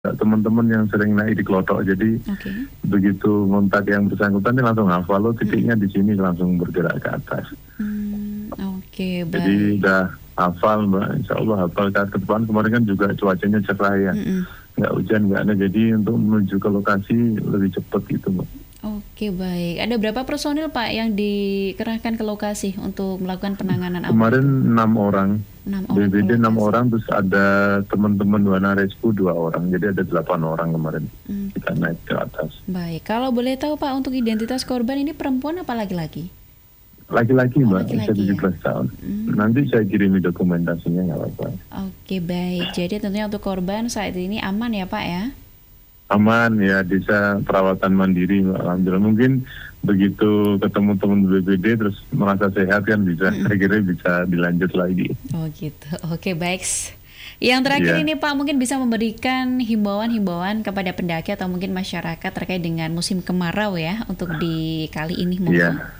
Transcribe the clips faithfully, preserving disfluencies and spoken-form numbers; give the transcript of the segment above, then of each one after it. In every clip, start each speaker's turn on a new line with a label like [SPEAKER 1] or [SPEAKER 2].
[SPEAKER 1] teman-teman yang sering naik di Klotok. Jadi
[SPEAKER 2] Oke.
[SPEAKER 1] begitu ngontak yang bersangkutan dia langsung hafal, lo titiknya di sini langsung bergerak ke atas.
[SPEAKER 2] Hmm, oke,
[SPEAKER 1] Jadi
[SPEAKER 2] baik.
[SPEAKER 1] udah hafal Mbak, insya Allah hafal. Ke depan kemarin kan juga cuacanya cerah ya,
[SPEAKER 2] Mm-mm.
[SPEAKER 1] nggak hujan nggak ada. Jadi untuk menuju ke lokasi lebih cepat gitu Mbak.
[SPEAKER 2] Oke, baik. Ada berapa personil Pak yang dikerahkan ke lokasi untuk melakukan penanganan awal
[SPEAKER 1] Kemarin
[SPEAKER 2] itu?
[SPEAKER 1] enam orang,
[SPEAKER 2] Enam orang
[SPEAKER 1] B P D
[SPEAKER 2] ke
[SPEAKER 1] enam
[SPEAKER 2] lokasi.
[SPEAKER 1] orang, terus ada teman-teman Wana Rescue dua orang. Jadi ada delapan orang kemarin
[SPEAKER 2] Hmm,
[SPEAKER 1] kita naik ke atas.
[SPEAKER 2] baik. Kalau boleh tahu Pak, untuk identitas korban ini perempuan apa laki-laki?
[SPEAKER 1] Laki-laki
[SPEAKER 2] Oh,
[SPEAKER 1] Mbak, usia
[SPEAKER 2] laki-laki
[SPEAKER 1] tujuh
[SPEAKER 2] ya.
[SPEAKER 1] belas tahun.
[SPEAKER 2] Hmm,
[SPEAKER 1] Nanti saya kirimi dokumentasinya nggak apa-apa.
[SPEAKER 2] oke, baik. Jadi tentunya untuk korban saat ini aman ya Pak ya?
[SPEAKER 1] Aman ya, desa perawatan mandiri Mbak. Alhamdulillah. Mungkin begitu ketemu teman B P D terus merasa sehat kan bisa,
[SPEAKER 2] Mm-mm.
[SPEAKER 1] saya kira bisa dilanjut lagi.
[SPEAKER 2] Oh gitu. Oke, baik. Yang terakhir
[SPEAKER 1] Iya.
[SPEAKER 2] ini Pak, mungkin bisa memberikan himbauan-himbauan kepada pendaki atau mungkin masyarakat terkait dengan musim kemarau ya untuk di kali ini monggo.
[SPEAKER 1] Iya.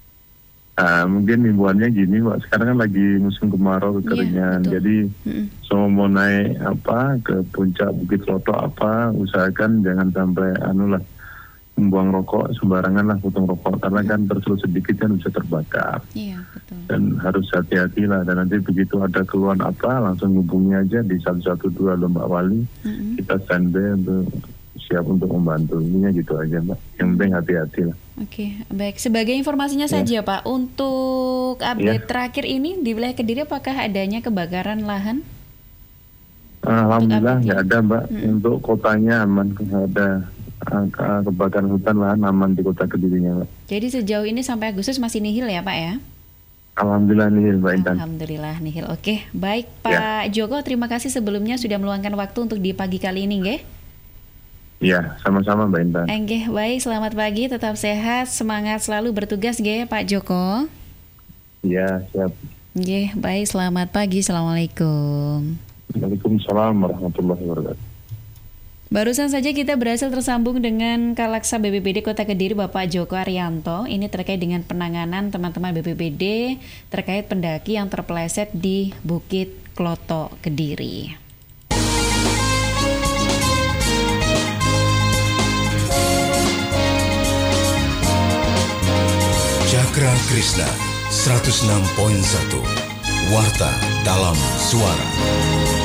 [SPEAKER 1] Ah, mungkin himbauannya gini Mbak, sekarang kan lagi musim kemarau kekeringan.
[SPEAKER 2] betul.
[SPEAKER 1] Jadi
[SPEAKER 2] Mm-mm.
[SPEAKER 1] semua mau naik apa ke puncak Bukit Klotok apa, usahakan jangan sampai anu lah membuang rokok sembarangan lah, potong rokok karena kan terselus sedikit kan bisa terbakar.
[SPEAKER 2] Iya, betul.
[SPEAKER 1] Dan harus hati-hati lah, dan nanti begitu ada keluhan apa langsung hubungi aja di satu satu dua loh Mbak Wali.
[SPEAKER 2] Mm-mm.
[SPEAKER 1] Kita standby untuk siap untuk membantu. Ininya gitu aja Mbak, yang penting hati-hati lah.
[SPEAKER 2] Oke, baik. Sebagai informasinya
[SPEAKER 1] Ya.
[SPEAKER 2] saja Pak, untuk update
[SPEAKER 1] Ya.
[SPEAKER 2] terakhir ini di wilayah Kediri apakah adanya kebakaran lahan?
[SPEAKER 1] Alhamdulillah
[SPEAKER 2] update-nya?
[SPEAKER 1] nggak ada Mbak.
[SPEAKER 2] Mm-mm.
[SPEAKER 1] Untuk kotanya aman, nggak ada angka kebakaran hutan lahan aman di kota Kedirinya Mbak.
[SPEAKER 2] Jadi sejauh ini sampai Agustus masih nihil ya Pak ya?
[SPEAKER 1] Alhamdulillah nih Mbak Intan.
[SPEAKER 2] Alhamdulillah nihil. Oke, baik Pak Joko, terima kasih sebelumnya sudah meluangkan waktu untuk di pagi kali ini, nggih.
[SPEAKER 1] Iya, sama-sama Mbak Intan.
[SPEAKER 2] Nggih, baik, selamat pagi, tetap sehat, semangat selalu bertugas, nggih Pak Joko.
[SPEAKER 1] Iya, siap.
[SPEAKER 2] Nggih, baik, selamat pagi, assalamualaikum.
[SPEAKER 1] Waalaikumsalam warahmatullahi wabarakatuh.
[SPEAKER 2] Barusan saja kita berhasil tersambung dengan Kalaksa B P B D Kota Kediri Bapak Joko Arianto. Ini terkait dengan penanganan teman-teman B P B D terkait pendaki yang terpeleset di Bukit Klotok Kediri.
[SPEAKER 3] Cakra Krishna seratus enam koma satu Warta dalam Suara.